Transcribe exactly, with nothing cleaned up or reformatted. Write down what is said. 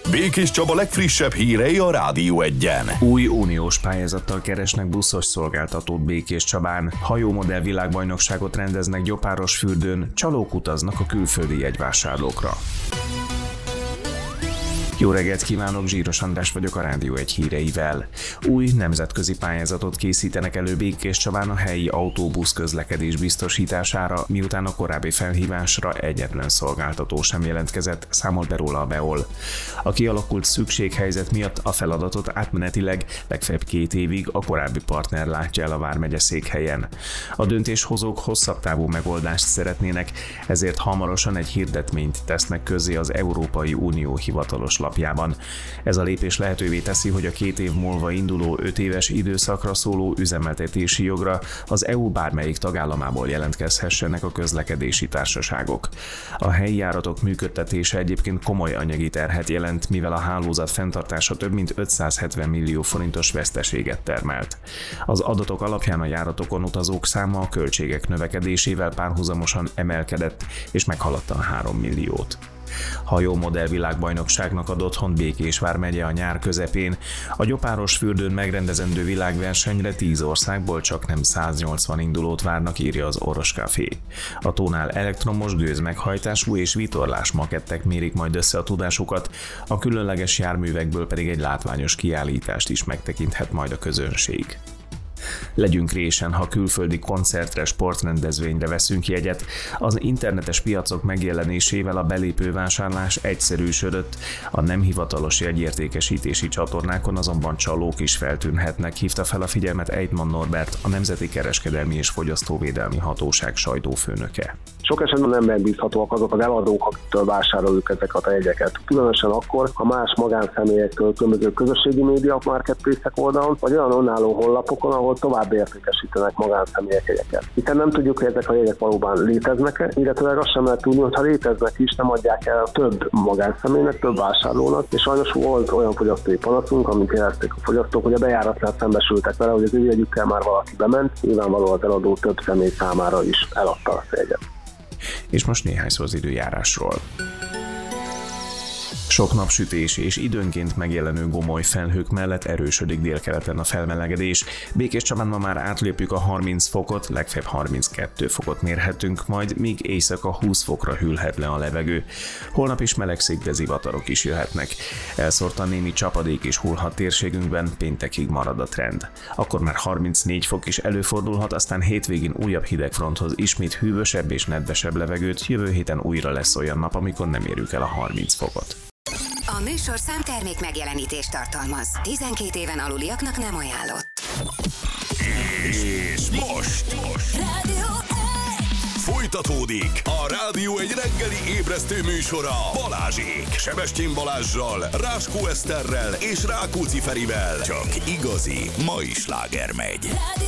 Békés Csaba legfrissebb hírei a Rádió Egyen. Új uniós pályázattal keresnek buszos szolgáltatót Békés Csabán. Hajómodell világbajnokságot rendeznek Gyopárosfürdőn, csalók utaznak a külföldi jegyvásárlókra. Jó reggelt kívánok, Zsíros András vagyok, a Rádió Egy híreivel. Új nemzetközi pályázatot készítenek elő Békés Csabán a helyi autóbusz közlekedés biztosítására, miután a korábbi felhívásra egyetlen szolgáltató sem jelentkezett, számolt be róla a Beol. A kialakult szükséghelyzet miatt a feladatot átmenetileg legfeljebb két évig a korábbi partner látja el a vármegye székhelyen. A döntéshozók hosszabb távú megoldást szeretnének, ezért hamarosan egy hirdetményt tesznek közzé az Európai Unió hivatalos lapjában. Ez a lépés lehetővé teszi, hogy a két év múlva induló öt éves időszakra szóló üzemeltetési jogra az é u bármelyik tagállamából jelentkezhessenek a közlekedési társaságok. A helyi járatok működtetése egyébként komoly anyagi terhet jelent, mivel a hálózat fenntartása több mint ötszázhetven millió forintos veszteséget termelt. Az adatok alapján a járatokon utazók száma a költségek növekedésével párhuzamosan emelkedett és meghaladta a három milliót. Hajómodell világbajnokságnak ad otthont Békés vármegye a nyár közepén. A Gyopárosfürdőn megrendezendő világversenyre tíz országból csaknem száznyolcvan indulót várnak, írja az Orosz Café. A tónál elektromos gőzmeghajtású és vitorlás makettek mérik majd össze a tudásukat, a különleges járművekből pedig egy látványos kiállítást is megtekinthet majd a közönség. Legyünk résen, ha külföldi koncertre, sportrendezvényre veszünk jegyet. Az internetes piacok megjelenésével a belépő vásárlás egyszerűsödött, a nem hivatalos jegyértékesítési csatornákon azonban csalók is feltűnhetnek, hívta fel a figyelmet Eidman Norbert, a Nemzeti Kereskedelmi és Fogyasztóvédelmi Hatóság sajtófőnöke. Sok esetben nem megbízhatóak azok az eladók, akiktől vásároljuk ezeket a jegyeket. Különösen akkor, ha más magánszemélyektől, különböző közösségi média marketplace-ek oldalon, vagy olyan önálló honlapokon, ahol tovább értékesítenek magánszemélyek jegyeket. Hiszen nem tudjuk, hogy ezek a jegyek valóban léteznek-e, illetőleg azt sem lehet tudni, hogy ha léteznek is, nem adják el több magánszemélynek, több vásárlónak, és sajnos volt olyan fogyasztói panaszunk, amit jelezték a fogyasztók, hogy a bejáratnál szembesültek vele, hogy az ő jegyükkel már valaki bement, nyilvánvalóan az eladó több személy számára is eladta a jegyet. És most néhány szó az időjárásról. Sok napsütés és időnként megjelenő gomoly felhők mellett erősödik délkeleten a felmelegedés. Békés Csabán ma már átlépjük a harminc fokot, legfeljebb harminckettő fokot mérhetünk, majd míg éjszaka húsz fokra hűlhet le a levegő. Holnap is melegszik, de zivatarok is jöhetnek. Elszórtan némi csapadék is hullhat térségünkben, péntekig marad a trend. Akkor már harmincnégy fok is előfordulhat, aztán hétvégén újabb hidegfronthoz ismét hűvösebb és nedvesebb levegőt, jövő héten újra lesz olyan nap, amikor nem érjük el a harminc fokot. A műsorszám termék megjelenítést tartalmaz. tizenkét éven aluliaknak nem ajánlott. És most, most. Rádió Egy. Folytatódik a Rádió Egy reggeli ébresztő műsora Balázsék, Sebestyén Balázssal, Ráskó Eszterrel és Rákóczi Ferivel. Csak igazi mai sláger megy. Rádió